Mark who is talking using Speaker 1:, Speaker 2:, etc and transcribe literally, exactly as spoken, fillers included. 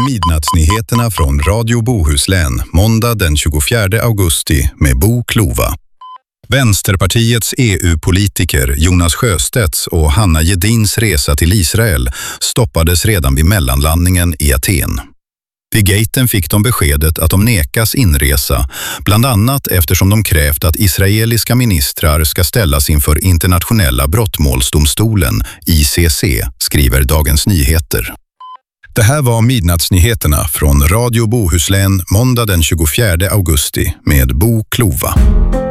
Speaker 1: Midnattsnyheterna från Radio Bohuslän, måndag den tjugofjärde augusti med Bo Klova. Vänsterpartiets E U-politiker Jonas Sjöstedts och Hanna Gedins resa till Israel stoppades redan vid mellanlandningen i Aten. Vid gaten fick de beskedet att de nekas inresa, bland annat eftersom de krävt att israeliska ministrar ska ställas inför internationella brottmålsdomstolen I C C, skriver Dagens Nyheter. Det här var Midnattsnyheterna från Radio Bohuslän, måndag den tjugofjärde augusti med Bo Klova.